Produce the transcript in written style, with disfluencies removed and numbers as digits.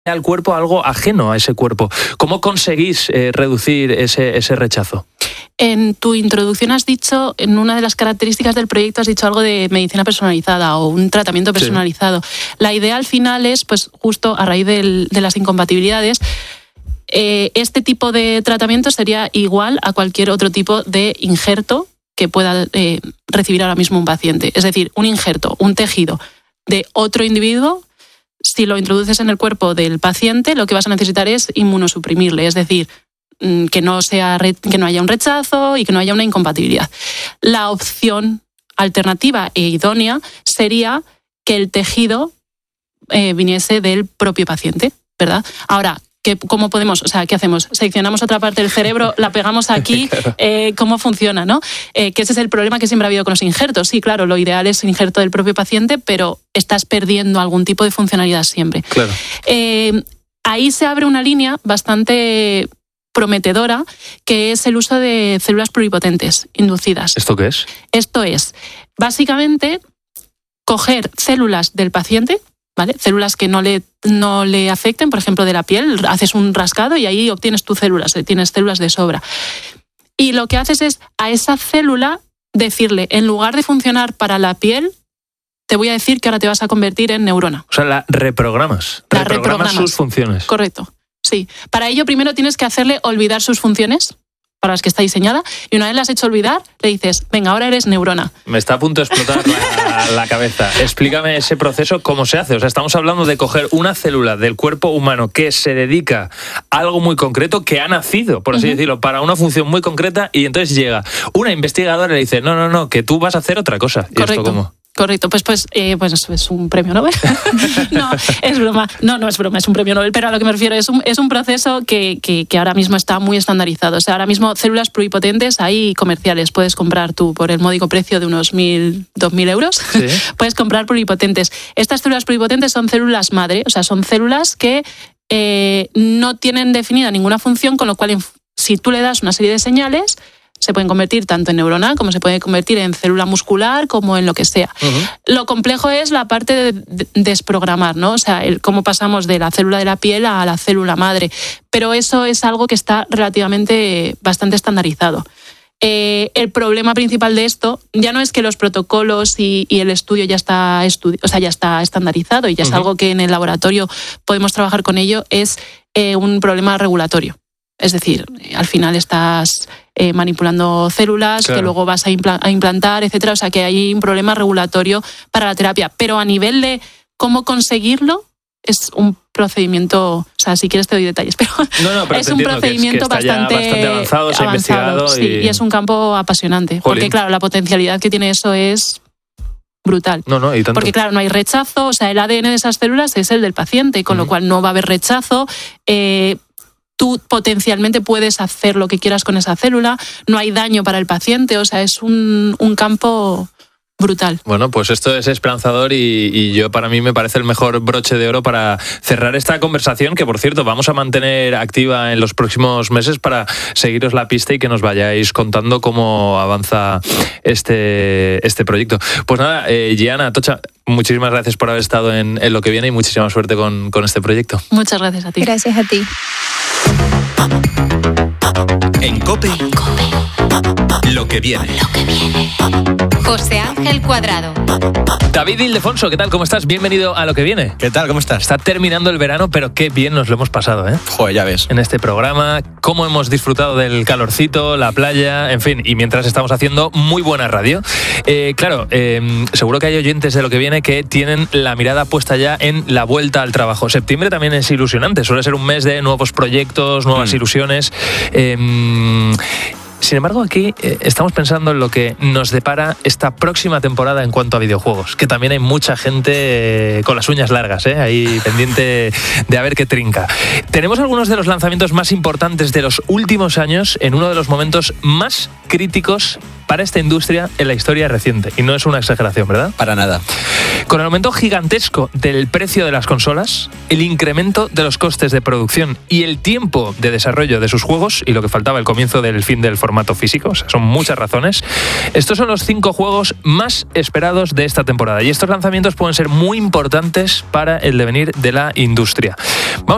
al cuerpo algo ajeno a ese cuerpo. ¿Cómo conseguís reducir ese rechazo? En tu introducción has dicho, en una de las características del proyecto has dicho algo de medicina personalizada o un tratamiento personalizado. Sí. La idea al final es, pues justo a raíz de las incompatibilidades, este tipo de tratamiento sería igual a cualquier otro tipo de injerto que pueda recibir ahora mismo un paciente. Es decir, un injerto, un tejido de otro individuo, si lo introduces en el cuerpo del paciente, lo que vas a necesitar es inmunosuprimirle, es decir, que no haya un rechazo y que no haya una incompatibilidad. La opción alternativa e idónea sería que el tejido viniese del propio paciente, ¿verdad? Ahora, ¿cómo podemos? O sea, ¿qué hacemos? Seccionamos otra parte del cerebro, la pegamos aquí, claro. ¿Cómo funciona, no? Que ese es el problema que siempre ha habido con los injertos. Sí, claro, lo ideal es el injerto del propio paciente, pero estás perdiendo algún tipo de funcionalidad siempre. Claro. Ahí se abre una línea bastante prometedora, que es el uso de células pluripotentes inducidas. ¿Esto qué es? Esto es, básicamente, coger células del paciente, ¿vale? Células que no le afecten, por ejemplo, de la piel, haces un rascado y ahí obtienes tus células, tienes células de sobra. Y lo que haces es a esa célula decirle, en lugar de funcionar para la piel, te voy a decir que ahora te vas a convertir en neurona. O sea, la reprogramas. Reprogramas sus funciones. Correcto, sí. Para ello primero tienes que hacerle olvidar sus funciones para las que está diseñada, y una vez las has hecho olvidar, le dices, venga, ahora eres neurona. Me está a punto de explotar la cabeza. Explícame ese proceso, ¿cómo se hace? O sea, estamos hablando de coger una célula del cuerpo humano que se dedica a algo muy concreto, que ha nacido, por así decirlo, para una función muy concreta, y entonces llega una investigadora y le dice, no, que tú vas a hacer otra cosa. ¿Y correcto. esto cómo? Correcto, pues es un premio Nobel. No, es broma. No es broma, es un premio Nobel, pero a lo que me refiero es un proceso que ahora mismo está muy estandarizado. O sea, ahora mismo células pluripotentes hay comerciales. Puedes comprar tú por el módico precio de unos 2.000 euros. ¿Sí? Puedes comprar pluripotentes. Estas células pluripotentes son células madre, o sea, son células que no tienen definida ninguna función, con lo cual si tú le das una serie de señales, se pueden convertir tanto en neurona como se puede convertir en célula muscular como en lo que sea. Lo complejo es la parte de desprogramar, ¿no? O sea, cómo pasamos de la célula de la piel a la célula madre. Pero eso es algo que está relativamente bastante estandarizado. El problema principal de esto ya no es que los protocolos y el estudio ya está estandarizado y ya es algo que en el laboratorio podemos trabajar con ello, es un problema regulatorio. Es decir, al final estás manipulando células, claro, que luego vas a implantar, etcétera. O sea, que hay un problema regulatorio para la terapia. Pero a nivel de cómo conseguirlo, es un procedimiento, o sea, si quieres te doy detalles, pero es un procedimiento que bastante avanzado, se ha investigado. Sí, y es un campo apasionante. Jolín. Porque, claro, la potencialidad que tiene eso es brutal. No, y tanto. Porque, claro, no hay rechazo, o sea, el ADN de esas células es el del paciente, con lo cual no va a haber rechazo. Tú potencialmente puedes hacer lo que quieras con esa célula, no hay daño para el paciente, o sea, es un campo brutal. Bueno, pues esto es esperanzador y yo, para mí, me parece el mejor broche de oro para cerrar esta conversación, que por cierto vamos a mantener activa en los próximos meses para seguiros la pista y que nos vayáis contando cómo avanza este proyecto. Pues nada, Gianna, Atocha, muchísimas gracias por haber estado en Lo que viene y muchísima suerte con este proyecto. Muchas gracias a ti. Gracias a ti. En COPE. Lo que viene. José Ángel Cuadrado. David Ildefonso, ¿qué tal? ¿Cómo estás? Bienvenido a Lo que viene. ¿Qué tal? ¿Cómo estás? Está terminando el verano, pero qué bien nos lo hemos pasado, ¿eh? Joder, ya ves. En este programa, cómo hemos disfrutado del calorcito, la playa, en fin, y mientras estamos haciendo muy buena radio. Claro, seguro que hay oyentes de Lo que viene que tienen la mirada puesta ya en la vuelta al trabajo. Septiembre también es ilusionante, suele ser un mes de nuevos proyectos, nuevas ilusiones. Sin embargo, aquí estamos pensando en lo que nos depara esta próxima temporada en cuanto a videojuegos, que también hay mucha gente con las uñas largas, ahí pendiente de a ver qué trinca. Tenemos algunos de los lanzamientos más importantes de los últimos años en uno de los momentos más críticos para esta industria en la historia reciente. Y no es una exageración, ¿verdad? Para nada. Con el aumento gigantesco del precio de las consolas, el incremento de los costes de producción y el tiempo de desarrollo de sus juegos, y lo que faltaba, el comienzo del fin del formato físico, o sea, son muchas razones. Estos son los 5 juegos más esperados de esta temporada, y estos lanzamientos pueden ser muy importantes para el devenir de la industria. Vamos